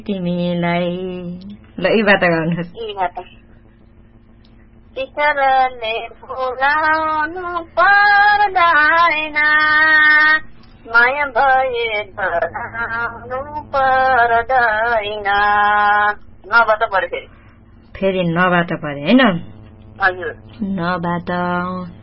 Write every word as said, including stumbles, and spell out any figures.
तिमीलाई ल यी बात गर्नुहोस् यी बात ईश्वरले बोलाउनु पर्दैन माया भए बोलाउनु पर्दैन नबाट पऱ्यो फेरि फेरि नबाट पऱ्यो होइन हजुर नबाट